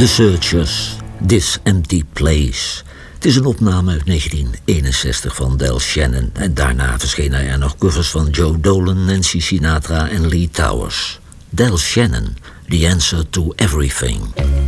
The Searchers, This Empty Place. Het is een opname uit 1961 van Del Shannon. En daarna verschenen er nog covers van Joe Dolan, Nancy Sinatra en Lee Towers. Del Shannon, The Answer to Everything.